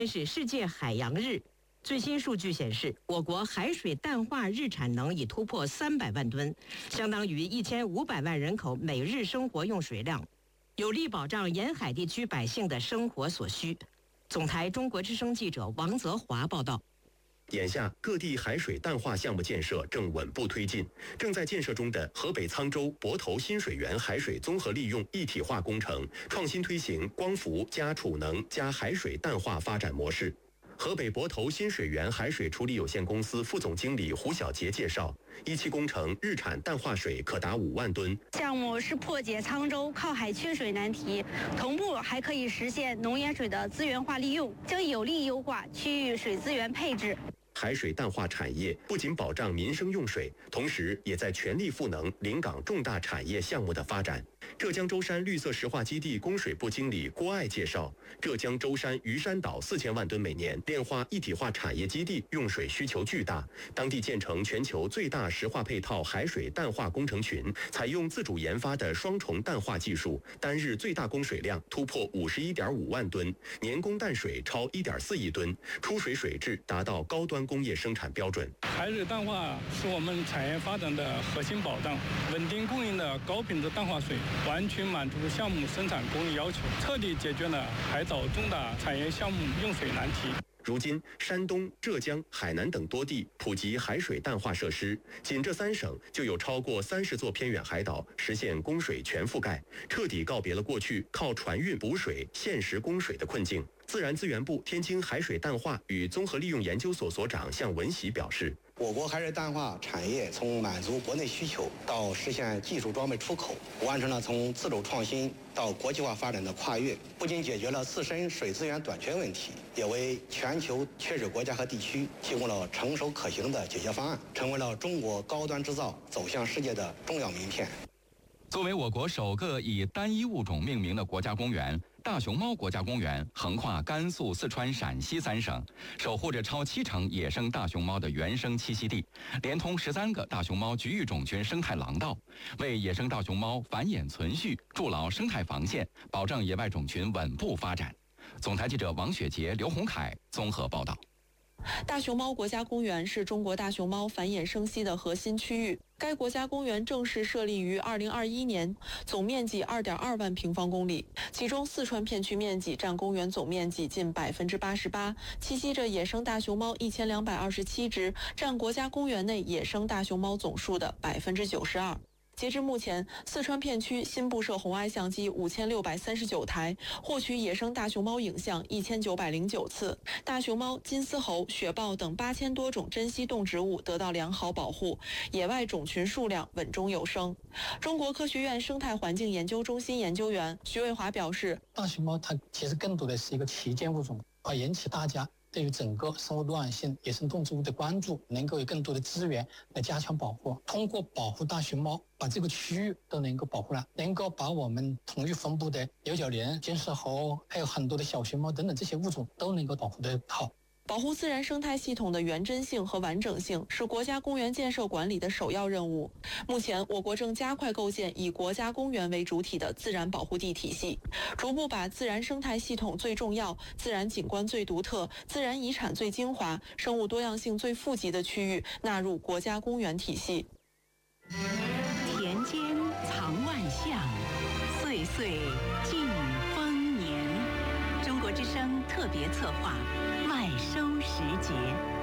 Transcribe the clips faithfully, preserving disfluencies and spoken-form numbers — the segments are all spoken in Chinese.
是世界海洋日。最新数据显示，我国海水淡化日产能已突破三百万吨，相当于一千五百万人口每日生活用水量，有力保障沿海地区百姓的生活所需。总台中国之声记者王泽华报道。 眼下，各地海水淡化项目建设正稳步推进。正在建设中的河北沧州泊头新水源海水综合利用一体化工程，创新推行光伏加储能加海水淡化发展模式。河北泊头新水源海水处理有限公司副总经理胡小杰介绍，一期工程日产淡化水可达五万吨。 项目是破解沧州靠海缺水难题，同步还可以实现农盐水的资源化利用，将有力优化区域水资源配置。 海水淡化产业不仅保障民生用水，同时也在全力赋能临港重大产业项目的发展。浙江舟山绿色石化基地供水部经理郭爱介绍，浙江舟山鱼山岛四千万吨每年炼化一体化产业基地用水需求巨大，当地建成全球最大石化配套海水淡化工程群，采用自主研发的双重淡化技术，单日最大供水量突破五十一点五万吨，年供淡水超一点四亿吨，出水水质达到高端工业生产标准。 海水淡化是我们产业发展的核心保障，稳定供应的高品质淡化水完全满足项目生产工艺要求，彻底解决了海岛重大产业项目用水难题。 如今，山东、浙江、海南等多地普及海水淡化设施，仅这三省就有超过三十座偏远海岛实现供水全覆盖，彻底告别了过去靠船运补水、限时供水的困境。自然资源部天津海水淡化与综合利用研究所所长向文喜表示， 我国海水淡化产业从满足国内需求到实现技术装备出口，完成了从自主创新到国际化发展的跨越，不仅解决了自身水资源短缺问题，也为全球缺水国家和地区提供了成熟可行的解决方案，成为了中国高端制造走向世界的重要名片。 作为我国首个以单一物种命名的国家公园，大熊猫国家公园横跨甘肃、四川、陕西三省，守护着超七成野生大熊猫的原生栖息地，连通十三个大熊猫局域种群生态廊道，为野生大熊猫繁衍存续筑牢生态防线，保障野外种群稳步发展。总台记者王雪杰、刘洪凯综合报道。 大熊猫国家公园是中国大熊猫繁衍生息的核心区域。该国家公园正式设立于二零二一年，总面积二点二万平方公里，其中四川片区面积占公园总面积近百分之八十八，栖息着野生大熊猫一千两百二十七只，占国家公园内野生大熊猫总数的百分之九十二。截至目前，四川片区新布设红外相机五千六百三十九台，获取野生大熊猫影像一千九百零九次，大熊猫、金丝猴、雪豹等八千多种珍稀动植物得到良好保护，野外种群数量稳中有升。中国科学院生态环境研究中心研究员徐卫华表示， 大熊猫它其实更多的是一个旗舰物种，而引起大家对于整个生物多样性、野生动植物的关注，能够有更多的资源来加强保护。通过保护大熊猫，把这个区域都能够保护了，能够把我们同域分布的牛角羚、金丝猴，还有很多的小熊猫等等这些物种都能够保护得好。 保护自然生态系统的原真性和完整性是国家公园建设管理的首要任务。目前，我国正加快构建以国家公园为主体的自然保护地体系，逐步把自然生态系统最重要、自然景观最独特、自然遗产最精华、生物多样性最富集的区域纳入国家公园体系。 田间藏万象，岁岁尽丰年。中国之声特别策划。麦收时节，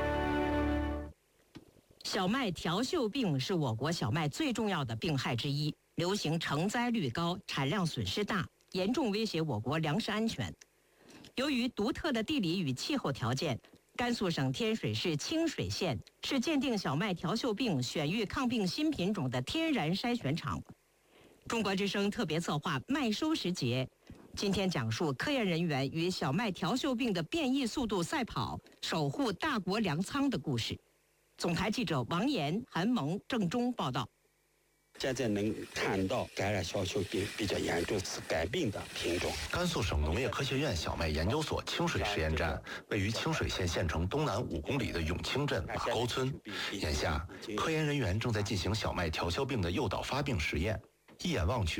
小麦条锈病是我国小麦最重要的病害之一，流行成栽率高，产量损失大，严重威胁我国粮食安全。由于独特的地理与气候条件，甘肃省天水市清水县是鉴定小麦条锈病选育抗病新品种的天然筛选场。中国之声特别策划麦收时节，今天讲述科研人员与小麦条锈病的变异速度赛跑，守护大国粮仓的故事。总台记者王岩、韩萌、郑中报道。 现在能看到感染条锈病比较严重，是肝病的品种。 甘肃省农业科学院小麦研究所清水实验站位于清水县县城东南五公里的永清镇马沟村。眼下，科研人员正在进行小麦条锈病的诱导发病实验。一眼望去，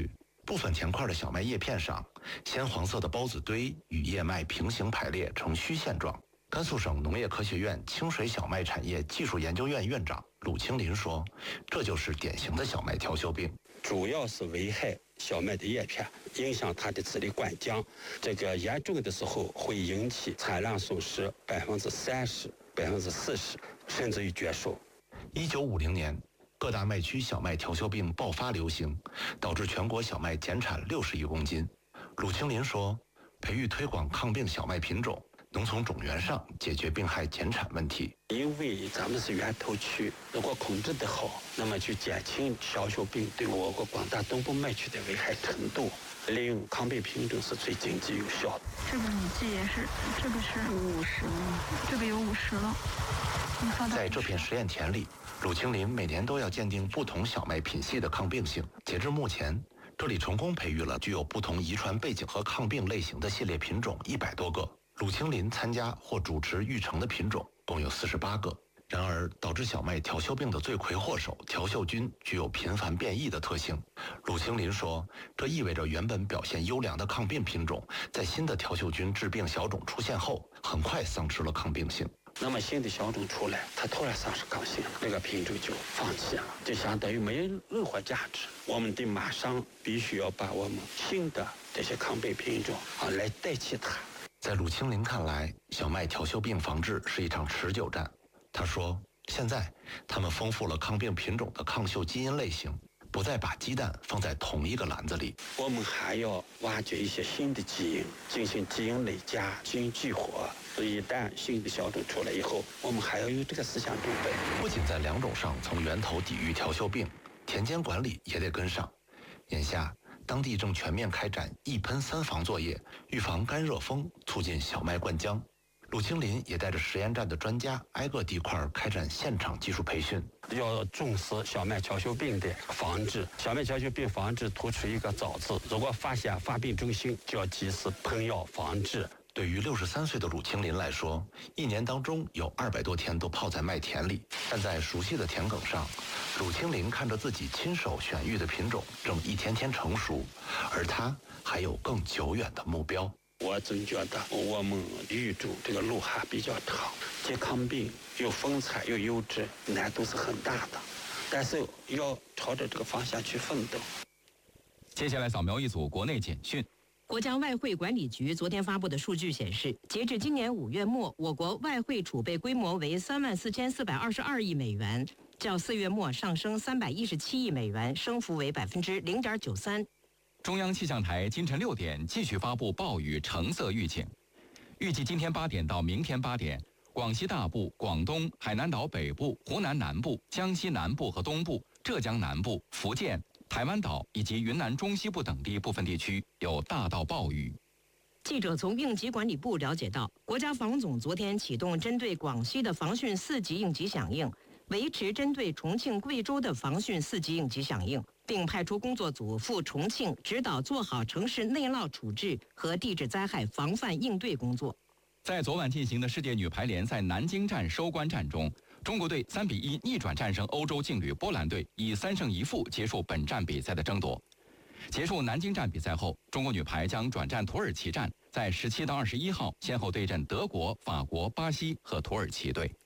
部分田块的小麦叶片上，鲜黄色的孢子堆与叶脉平行排列呈虚线状。甘肃省农业科学院清水小麦产业技术研究院院长鲁清林说：“这就是典型的小麦调休病， 主要是危害小麦的叶片，影响它的籽粒灌浆。这个严重的时候会引起产量损失百分之三十、百分之四十，甚至于绝收。” 一九五零年，各大麦区小麦调休病爆发流行，导致全国小麦减产六十亿公斤。鲁清林说：“培育推广抗病小麦品种，能从种源上解决病害减产问题。 因为咱们是源头区，如果控制得好，那么就减轻小休病对我国广大东部麦区的危害程度。利用抗病品种是最经济有效的。 这个你这也是，这个是五十了，这个有五十了。 在这片实验田里，鲁清林每年都要鉴定不同小麦品系的抗病性。截至目前，这里成功培育了具有不同遗传背景和抗病类型的系列品种一百多个。鲁清林参加或主持育成的品种共有四十八个。然而，导致小麦调休病的罪魁祸首调休菌具有频繁变异的特性。鲁清林说，这意味着原本表现优良的抗病品种，在新的调休菌致病小种出现后，很快丧失了抗病性。 那么新的小种出来，它突然丧失抗性了，这个品种就放弃了，就相当于没有任何价值。我们得马上必须要把我们新的这些抗病品种啊来代替它。 在鲁清林看来，小麦调休病防治是一场持久战。他说，现在他们丰富了抗病品种的抗休基因类型，不再把鸡蛋放在同一个篮子里。 我们还要挖掘一些新的基因，进行基因累加、基因激活。所以一旦新的小种出来以后，我们还要有这个思想准备。 不仅在两种上从源头抵御调休病，田间管理也得跟上。眼下，当地正全面开展一喷三防作业，预防干热风，促进小麦灌浆。鲁清林也带着实验站的专家挨个地块开展现场技术培训， 要重视小麦调休病的防治。小麦调休病防治突出一个早字，如果发现发病中心，就要及时喷药防治。 对于六十三岁的鲁清林来说，一年当中有二百多天都泡在麦田里，但在熟悉的田埂上，鲁清林看着自己亲手选育的品种正一天天成熟，而他还有更久远的目标。 我总觉得我们育种这个路还比较长，既抗病又丰产又优质，难度是很大的，但是要朝着这个方向去奋斗。 接下来扫描一组国内简讯。 国家外汇管理局昨天发布的数据显示，截至今年五月末，我国外汇储备规模为三万四千四百二十二亿美元，较四月末上升三百一十七亿美元，升幅为百分之零点九三。 中央气象台今晨六点继续发布暴雨橙色预警，预计今天八点到明天八点，广西大部、广东、海南岛北部、湖南南部、江西南部和东部、浙江南部、福建、台湾岛以及云南中西部等地部分地区有大到暴雨。 记者从应急管理部了解到，国家防总昨天启动针对广西的防汛四级应急响应，维持针对重庆、贵州的防汛四级应急响应，并派出工作组赴重庆指导做好城市内涝处置和地质灾害防范应对工作。 在昨晚进行的世界女排联赛南京站收官战中，中国队三比一逆转战胜欧洲劲旅波兰队，以三胜一负结束本站比赛的争夺。结束南京站比赛后，中国女排将转战土耳其站，在十七到二十一号先后对阵德国、法国、巴西和土耳其队。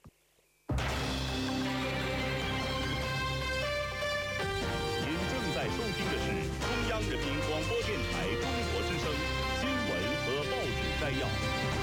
您正在收听的是中央人民广播电台中国之声新闻和报纸摘要。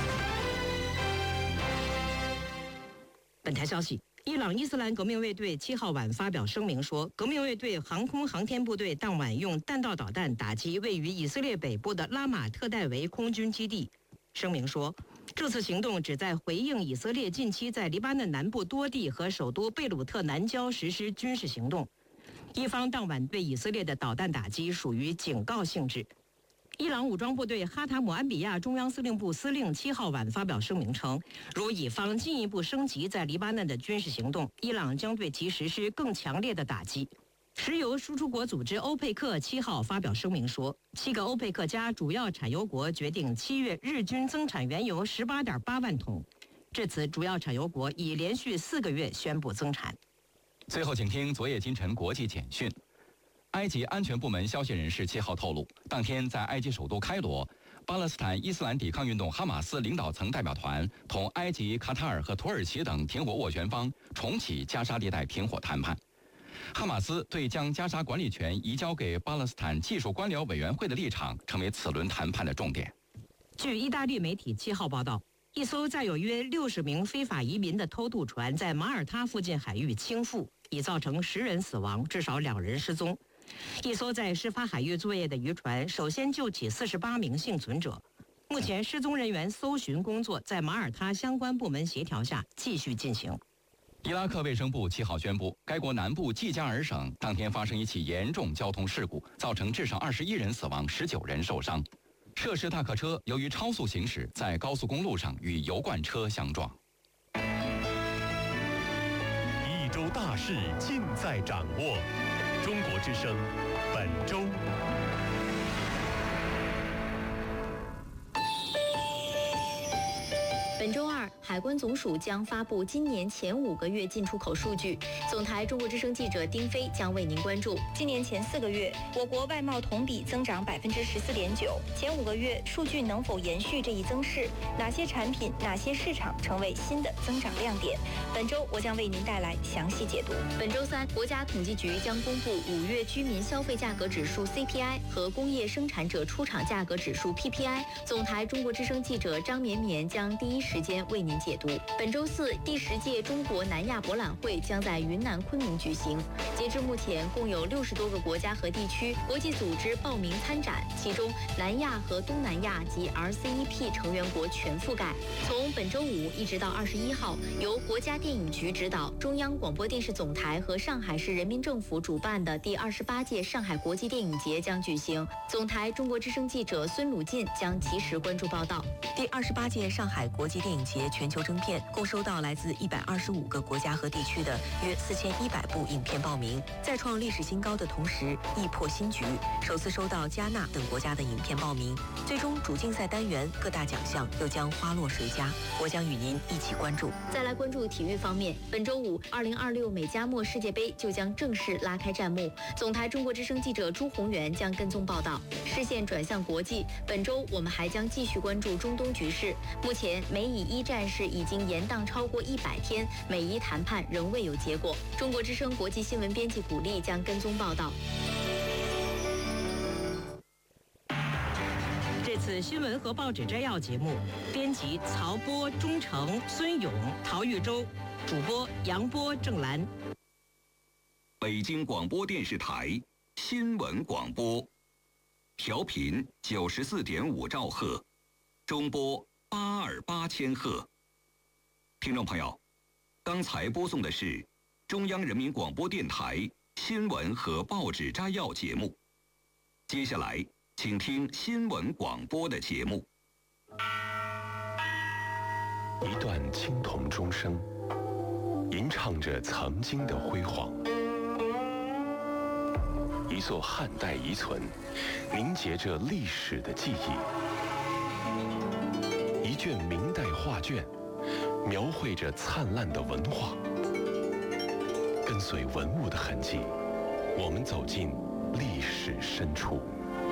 本台消息，伊朗伊斯兰革命卫队七号晚发表声明说，革命卫队航空航天部队当晚用弹道导弹打击位于以色列北部的拉马特戴维空军基地。声明说，这次行动旨在回应以色列近期在黎巴嫩南部多地和首都贝鲁特南郊实施军事行动。伊方当晚对以色列的导弹打击属于警告性质。伊朗武装部队哈塔姆安比亚中央司令部司令七号晚发表声明称，如以方进一步升级在黎巴嫩的军事行动，伊朗将对其实施更强烈的打击。石油输出国组织欧佩克七号发表声明说，七个欧佩克加主要产油国决定七月日均增产原油十八点八万桶，至此主要产油国已连续四个月宣布增产。 最后，请听昨夜今晨国际简讯。 埃及安全部门消息人士七号透露，当天在埃及首都开罗，巴勒斯坦伊斯兰抵抗运动哈马斯领导层代表团同埃及、卡塔尔和土耳其等停火斡旋方重启加沙地带停火谈判。哈马斯对将加沙管理权移交给巴勒斯坦技术官僚委员会的立场，成为此轮谈判的重点。 据意大利媒体七号报道，一艘载有约六十名非法移民的偷渡船在马耳他附近海域倾覆，已造成十人死亡，至少两人失踪。一艘在事发海域作业的渔船首先救起四十八名幸存者。目前失踪人员搜寻工作在马耳他相关部门协调下继续进行。 伊拉克卫生部七号宣布，该国南部季加尔省当天发生一起严重交通事故，造成至少二十一人死亡，十九人受伤。涉事大客车由于超速行驶，在高速公路上与油罐车相撞。 一周大事尽在掌握。中国之声，本周。 本周二，海关总署将发布今年前五个月进出口数据。总台中国之声记者丁飞将为您关注。今年前四个月，我国外贸同比增长百分之十四点九。前五个月数据能否延续这一增势？哪些产品、哪些市场成为新的增长亮点？本周我将为您带来详细解读。本周三，国家统计局将公布五月居民消费价格指数 C P I 和工业生产者出厂价格指数 P P I。总台中国之声记者张绵绵将第一时间为您解读。本周四，第十届中国南亚博览会将在云南昆明举行。截至目前，共有六十多个国家和地区、国际组织报名参展，其中南亚和东南亚及 R C E P 成员国全覆盖。从本周五一直到二十一号，由国家电影局指导、中央广播电视总台和上海市人民政府主办的第二十八届上海国际电影节将举行。总台中国之声记者孙鲁进将及时关注报道。 第二十八届上海国际电影节全球征片共收到来自一百二十五个国家和地区的约四千一百部影片报名，在创历史新高的同时亦破新局，首次收到加纳等国家的影片报名。最终主竞赛单元各大奖项又将花落谁家？我将与您一起关注。 再来关注体育方面，本周五，二零二六美加墨世界杯就将正式拉开战幕。总台中国之声记者朱宏元将跟踪报道。视线转向国际，本周我们还将继续关注中东局势。目前，美以一战事已经延宕超过一百天，美伊谈判仍未有结果。中国之声国际新闻编辑古丽将跟踪报道。 这次新闻和报纸摘要节目，编辑曹波、钟诚、孙勇、陶玉洲，主播杨波、郑兰。 北京广播电视台新闻广播，调频九十四点五兆赫，中波八二八千赫。听众朋友，刚才播送的是中央人民广播电台新闻和报纸摘要节目。接下来，请听新闻广播的节目。 一段青铜钟声，吟唱着曾经的辉煌；一座汉代遗存，凝结着历史的记忆；一卷明代画卷，描绘着灿烂的文化。跟随文物的痕迹，我们走进历史深处，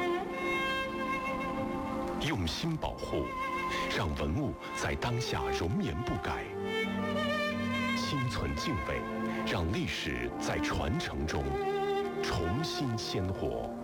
用心保护，让文物在当下容颜不改；心存敬畏，让历史在传承中重新鲜活。